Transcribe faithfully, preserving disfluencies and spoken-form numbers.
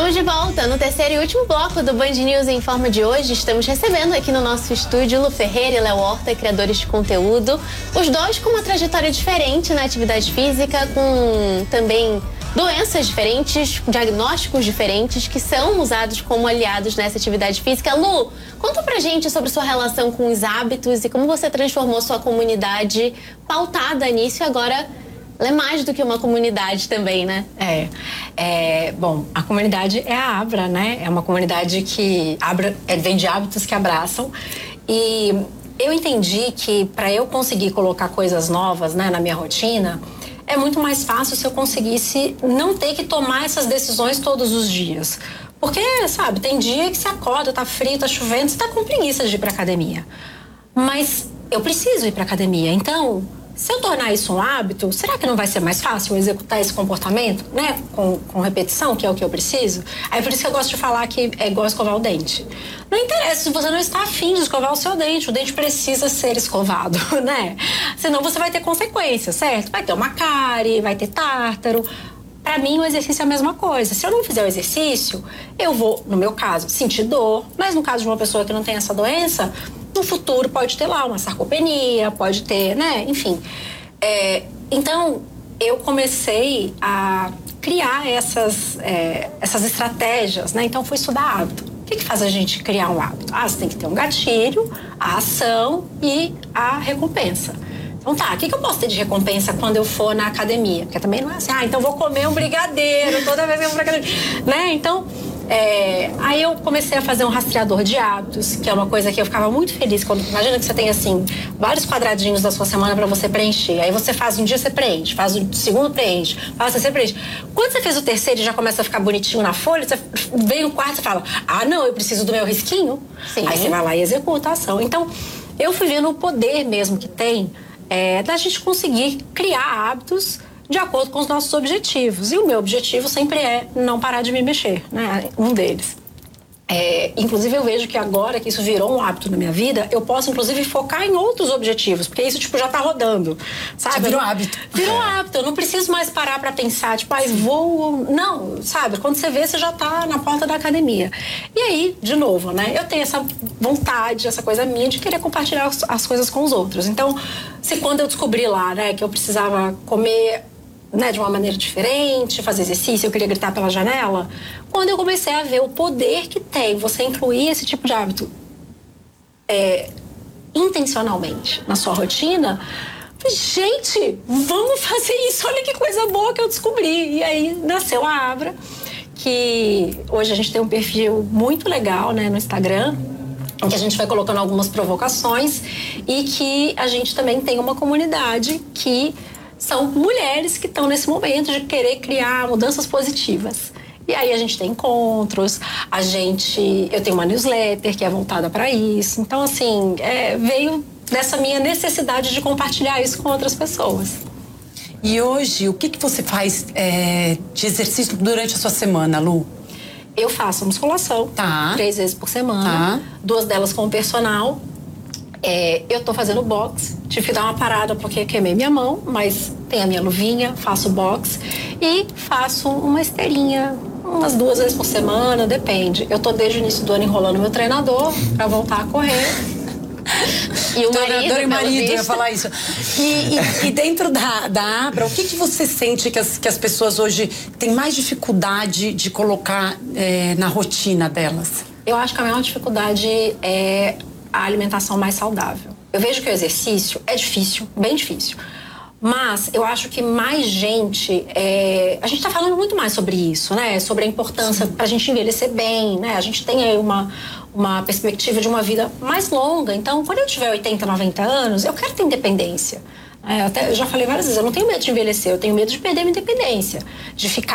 Estamos de volta no terceiro e último bloco do Band News em Forma de hoje. Estamos recebendo aqui no nosso estúdio Lu Ferreira e Léo Horta, criadores de conteúdo. Os dois com uma trajetória diferente na atividade física, com também doenças diferentes, diagnósticos diferentes, que são usados como aliados nessa atividade física. Lu, conta pra gente sobre sua relação com os hábitos e como você transformou sua comunidade pautada nisso e agora... Ela é mais do que uma comunidade também, né? É, é, bom, a comunidade é a Abra, né? É uma comunidade que Abra, é, vem de hábitos que abraçam. E eu entendi que para eu conseguir colocar coisas novas, né, na minha rotina, é muito mais fácil se eu conseguisse não ter que tomar essas decisões todos os dias. Porque, sabe, tem dia que você acorda, tá frio, tá chovendo, você tá com preguiça de ir pra academia. Mas eu preciso ir pra academia, então... Se eu tornar isso um hábito, será que não vai ser mais fácil executar esse comportamento, né? Com, com repetição, que é o que eu preciso? Aí por isso que eu gosto de falar que é igual escovar o dente. Não interessa se você não está afim de escovar o seu dente, o dente precisa ser escovado, né? Senão você vai ter consequências, certo? Vai ter uma cárie, vai ter tártaro. Para mim, o exercício é a mesma coisa. Se eu não fizer o exercício, eu vou, no meu caso, sentir dor. Mas no caso de uma pessoa que não tem essa doença, no futuro pode ter lá uma sarcopenia, pode ter, né? Enfim. É, então, eu comecei a criar essas, é, essas estratégias, né? Então, fui estudar hábito. O que que faz a gente criar um hábito? Ah, você tem que ter um gatilho, a ação e a recompensa. Então tá, o que, que eu posso ter de recompensa quando eu for na academia? Porque também não é assim, ah, então vou comer um brigadeiro toda vez que eu vou pra academia, né? Então, é, aí eu comecei a fazer um rastreador de hábitos, que é uma coisa que eu ficava muito feliz quando, imagina que você tem assim, vários quadradinhos da sua semana pra você preencher. Aí você faz um dia, você preenche, faz o segundo, preenche, faz o terceiro, preenche. Quando você fez o terceiro e já começa a ficar bonitinho na folha, você vem o quarto e fala, ah, não, eu preciso do meu risquinho. Sim. Aí você vai lá e executa a ação. Então, eu fui vendo o poder mesmo que tem É, da gente conseguir criar hábitos de acordo com os nossos objetivos. E o meu objetivo sempre é não parar de me mexer, né? Um deles. É, inclusive, eu vejo que agora que isso virou um hábito na minha vida, eu posso, inclusive, focar em outros objetivos, porque isso, tipo, já tá rodando, sabe? Já virou hábito. Virou hábito. Eu não preciso mais parar pra pensar, tipo, ah, vou... Não, sabe? Quando você vê, você já tá na porta da academia. E aí, de novo, né? Eu tenho essa vontade, essa coisa minha de querer compartilhar as, as coisas com os outros. Então, se quando eu descobri lá, né, que eu precisava comer... Né, de uma maneira diferente, fazer exercício, eu queria gritar pela janela. Quando eu comecei a ver o poder que tem você incluir esse tipo de hábito é, intencionalmente na sua rotina, gente, vamos fazer isso, olha que coisa boa que eu descobri. E aí nasceu a Abra, que hoje a gente tem um perfil muito legal, né, no Instagram, em que a gente vai colocando algumas provocações e que a gente também tem uma comunidade que são mulheres que estão nesse momento de querer criar mudanças positivas. E aí a gente tem encontros, a gente... Eu tenho uma newsletter que é voltada para isso. Então, assim, é, veio dessa minha necessidade de compartilhar isso com outras pessoas. E hoje, o que, que você faz é, de exercício durante a sua semana, Lu? Eu faço musculação, tá. três vezes por semana, tá. Duas delas com o personal. É, eu tô fazendo boxe, tive que dar uma parada porque queimei minha mão, mas tem a minha luvinha, faço boxe e faço uma esteirinha umas duas vezes por semana, depende. Eu tô desde o início do ano enrolando meu treinador pra voltar a correr. E o marido, e marido, eu ia falar isso. E, e, e dentro da, da Abra, o que, que você sente que as, que as pessoas hoje têm mais dificuldade de colocar é, na rotina delas? Eu acho que a maior dificuldade é a alimentação mais saudável. Eu vejo que o exercício é difícil, bem difícil. Mas eu acho que mais gente... É... A gente tá falando muito mais sobre isso, né? Sobre a importância pra gente envelhecer bem, né? A gente tem aí uma, uma perspectiva de uma vida mais longa. Então, quando eu tiver oitenta, noventa anos, eu quero ter independência. É, até, eu já falei várias vezes, eu não tenho medo de envelhecer, eu tenho medo de perder minha independência. De ficar